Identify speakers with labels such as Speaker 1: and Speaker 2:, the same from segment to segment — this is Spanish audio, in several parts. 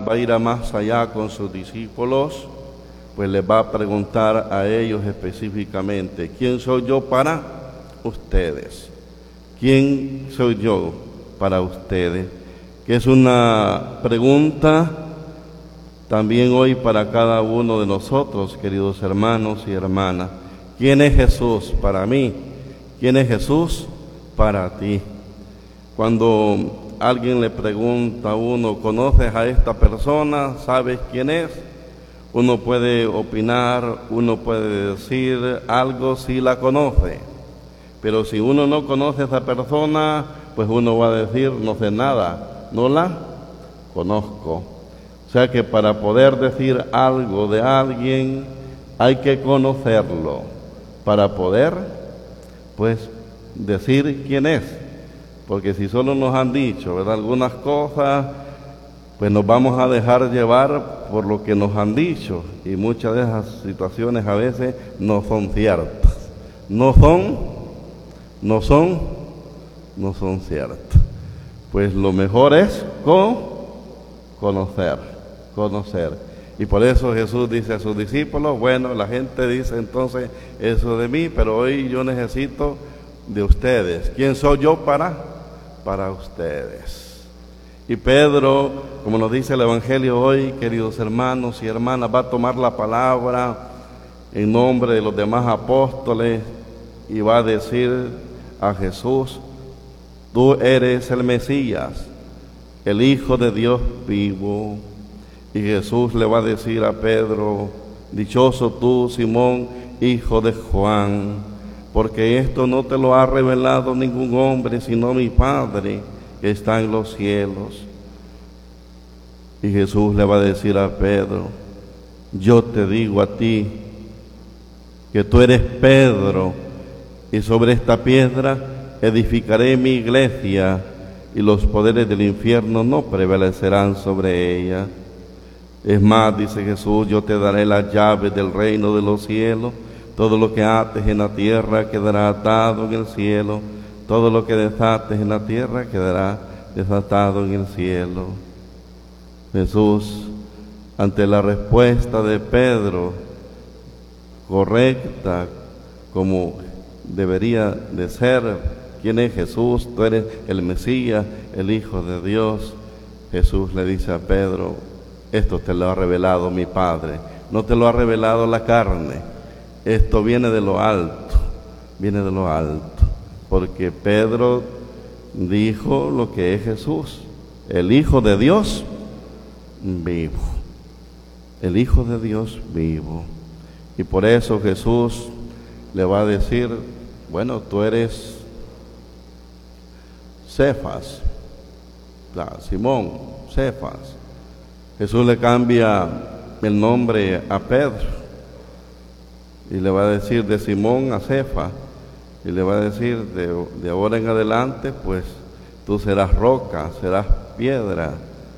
Speaker 1: va a ir a más allá con sus discípulos, pues les va a preguntar a ellos específicamente: ¿quién soy yo para ustedes? ¿Quién soy yo para ustedes? Que es una pregunta también hoy para cada uno de nosotros, queridos hermanos y hermanas. ¿Quién es Jesús para mí? ¿Quién es Jesús para ti? Cuando alguien le pregunta a uno: ¿conoces a esta persona? ¿Sabes quién es? Uno puede opinar, uno puede decir algo si la conoce. Pero si uno no conoce a esa persona, pues uno va a decir: no sé nada, no la conozco. O sea que para poder decir algo de alguien hay que conocerlo, para poder, pues, decir quién es. Porque si solo nos han dicho, ¿verdad?, algunas cosas, pues nos vamos a dejar llevar por lo que nos han dicho, y muchas de esas situaciones a veces no son ciertas, no son ciertas. Pues lo mejor es conocer. Y por eso Jesús dice a sus discípulos: bueno, la gente dice entonces eso de mí, pero hoy yo necesito de ustedes. ¿Quién soy yo para ustedes? Y Pedro, como nos dice el Evangelio hoy, queridos hermanos y hermanas, va a tomar la palabra en nombre de los demás apóstoles y va a decir a Jesús: tú eres el Mesías, el Hijo de Dios vivo. Y Jesús le va a decir a Pedro: dichoso tú, Simón, hijo de Juan, porque esto no te lo ha revelado ningún hombre, sino mi Padre que está en los cielos. Y Jesús le va a decir a Pedro: yo te digo a ti que tú eres Pedro, y sobre esta piedra edificaré mi iglesia, y los poderes del infierno no prevalecerán sobre ella. Es más, dice Jesús, yo te daré las llaves del reino de los cielos. Todo lo que ates en la tierra quedará atado en el cielo. Todo lo que desates en la tierra quedará desatado en el cielo. Jesús, ante la respuesta de Pedro, correcta, como debería de ser: ¿quién es Jesús? Tú eres el Mesías, el Hijo de Dios. Jesús le dice a Pedro: esto te lo ha revelado mi Padre, no te lo ha revelado la carne. Esto viene de lo alto, porque Pedro dijo lo que es Jesús, el Hijo de Dios vivo, el Hijo de Dios vivo. Y por eso Jesús le va a decir: bueno, tú eres Cefas, Simón, Cefas. Jesús le cambia el nombre a Pedro y le va a decir: de Simón a Cefas, y le va a decir: de ahora en adelante, pues tú serás roca, serás piedra.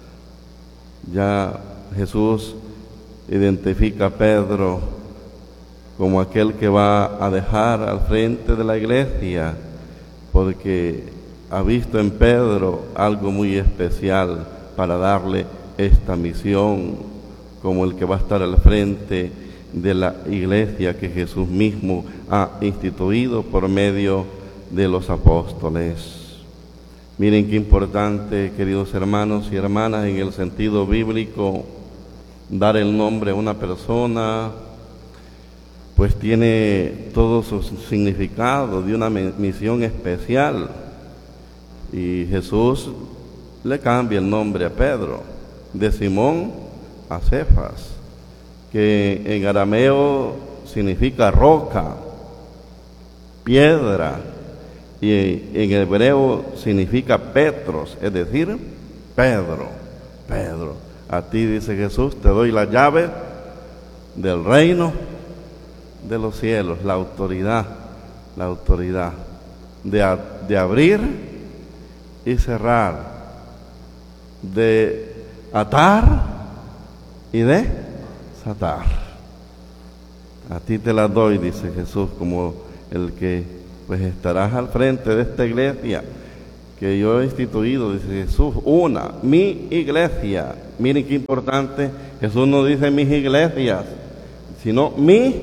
Speaker 1: Ya Jesús identifica a Pedro como aquel que va a dejar al frente de la iglesia, porque ha visto en Pedro algo muy especial para darle esta misión, como el que va a estar al frente de la iglesia que Jesús mismo ha instituido por medio de los apóstoles. Miren qué importante, queridos hermanos y hermanas, en el sentido bíblico, dar el nombre a una persona, pues tiene todo su significado de una misión especial. Y Jesús le cambia el nombre a Pedro, de Simón a Cefas, que en arameo significa roca, piedra, y en hebreo significa Petros, es decir, Pedro. A ti, dice Jesús, te doy la llave del reino de los cielos, la autoridad de abrir y cerrar, de atar y de desatar. A ti te la doy, dice Jesús, como el que pues estarás al frente de esta iglesia, que yo he instituido, dice Jesús, una, mi iglesia. Miren qué importante, Jesús no dice mis iglesias, sino mi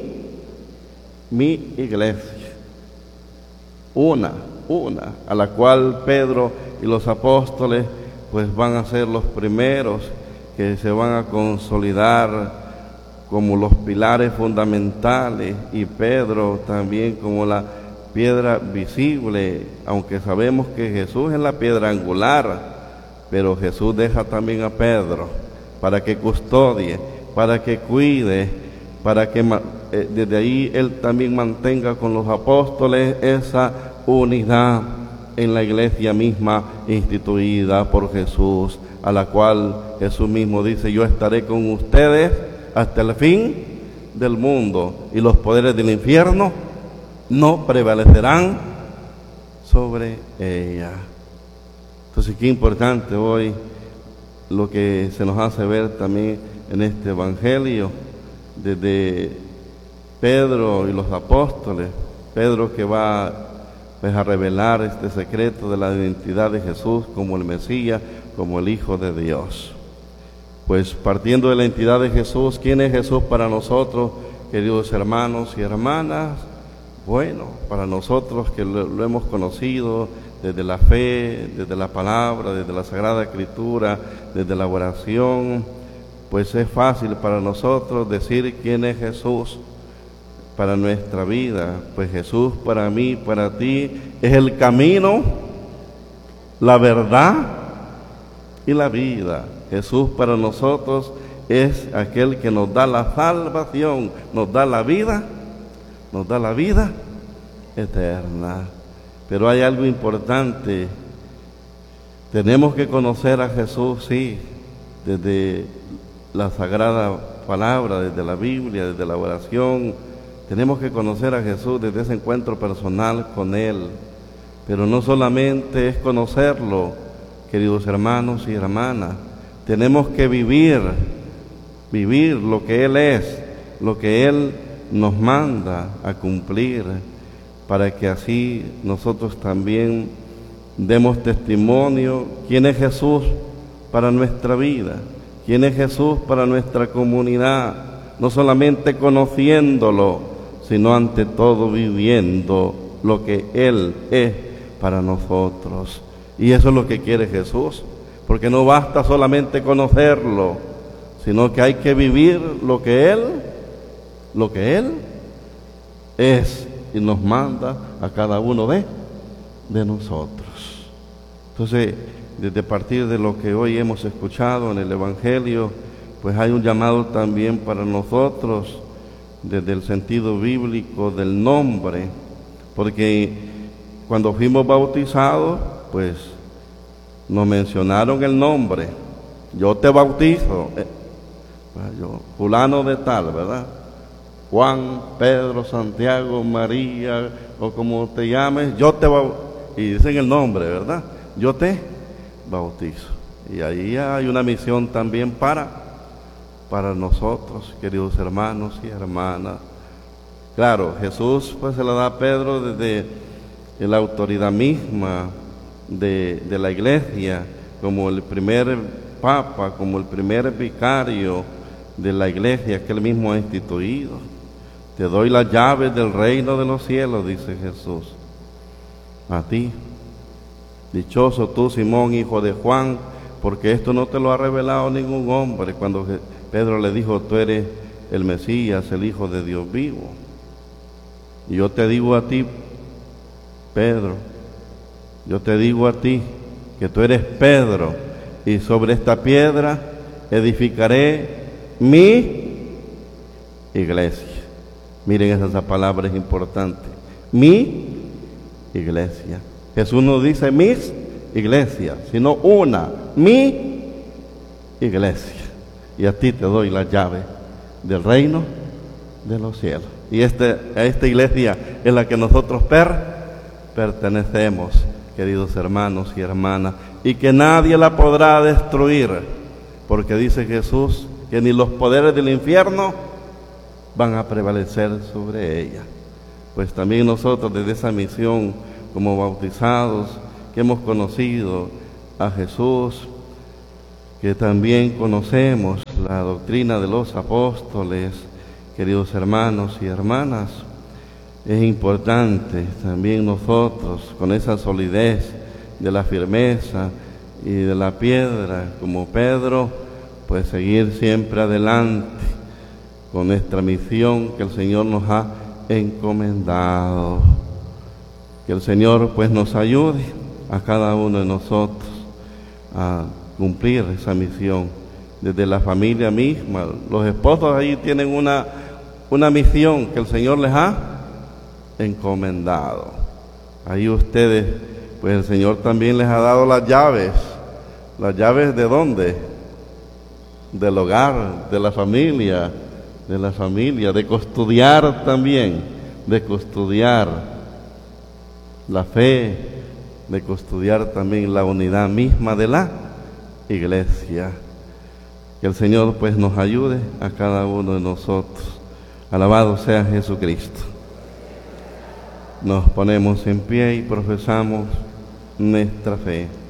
Speaker 1: iglesia. Una, a la cual Pedro y los apóstoles pues van a ser los primeros que se van a consolidar como los pilares fundamentales, y Pedro también como la piedra visible, aunque sabemos que Jesús es la piedra angular, pero Jesús deja también a Pedro para que custodie, para que cuide, para que desde ahí él también mantenga con los apóstoles esa unidad en la iglesia misma instituida por Jesús, a la cual Jesús mismo dice: yo estaré con ustedes hasta el fin del mundo, y los poderes del infierno no prevalecerán sobre ella. Entonces, qué importante hoy lo que se nos hace ver también en este evangelio, desde Pedro y los apóstoles. Pedro, que va pues a revelar este secreto de la identidad de Jesús como el Mesías, como el Hijo de Dios. Pues partiendo de la identidad de Jesús, ¿quién es Jesús para nosotros, queridos hermanos y hermanas? Bueno, para nosotros que lo hemos conocido desde la fe, desde la palabra, desde la Sagrada Escritura, desde la oración, pues es fácil para nosotros decir quién es Jesús para nuestra vida. Pues Jesús para mí, para ti, es el camino, la verdad y la vida. Jesús para nosotros es aquel que nos da la salvación, nos da la vida eterna. Pero hay algo importante: tenemos que conocer a Jesús, sí, desde la Sagrada Palabra, desde la Biblia, desde la oración. Tenemos que conocer a Jesús desde ese encuentro personal con Él. Pero no solamente es conocerlo, queridos hermanos y hermanas, tenemos que vivir lo que Él es, lo que Él nos manda a cumplir, para que así nosotros también demos testimonio quién es Jesús para nuestra vida, quién es Jesús para nuestra comunidad, no solamente conociéndolo, sino ante todo viviendo lo que Él es para nosotros. Y eso es lo que quiere Jesús, porque no basta solamente conocerlo, sino que hay que vivir lo que Él es y nos manda a cada uno de nosotros. Entonces, desde partir de lo que hoy hemos escuchado en el Evangelio, pues hay un llamado también para nosotros desde el sentido bíblico del nombre, porque cuando fuimos bautizados, pues nos mencionaron el nombre. Yo te bautizo, yo, fulano de tal, ¿verdad? Juan, Pedro, Santiago, María, o como te llames, yo te bautizo. Y dicen el nombre, ¿verdad? Yo te bautizo. Y ahí hay una misión también para nosotros, queridos hermanos y hermanas. Claro, Jesús pues se la da a Pedro desde la autoridad misma de la iglesia, como el primer papa, como el primer vicario de la iglesia que Él mismo ha instituido. Te doy las llaves del reino de los cielos, dice Jesús, a ti. Dichoso tú, Simón, hijo de Juan, porque esto no te lo ha revelado ningún hombre. Cuando Pedro le dijo: tú eres el Mesías, el Hijo de Dios vivo. Y yo te digo a ti, Pedro, yo te digo a ti que tú eres Pedro, y sobre esta piedra edificaré mi iglesia. Miren, esa palabra es importante. Mi iglesia. Jesús no dice mis iglesias, sino una, mi iglesia. Y a ti te doy la llave del reino de los cielos. Y a esta iglesia es la que nosotros pertenecemos, queridos hermanos y hermanas, y que nadie la podrá destruir, porque dice Jesús que ni los poderes del infierno van a prevalecer sobre ella. Pues también nosotros desde esa misión como bautizados que hemos conocido a Jesús, que también conocemos la doctrina de los apóstoles, queridos hermanos y hermanas, es importante también nosotros, con esa solidez de la firmeza y de la piedra, como Pedro, pues seguir siempre adelante con nuestra misión que el Señor nos ha encomendado. Que el Señor pues nos ayude a cada uno de nosotros a cumplir esa misión desde la familia misma. Los esposos ahí tienen una misión que el Señor les ha encomendado. Ahí ustedes, pues el Señor también les ha dado las llaves. ¿Las llaves de dónde? Del hogar, de la familia, de custodiar también, de custodiar la fe, de custodiar también la unidad misma de la iglesia. Que el Señor pues nos ayude a cada uno de nosotros. Alabado sea Jesucristo. Nos ponemos en pie y profesamos nuestra fe.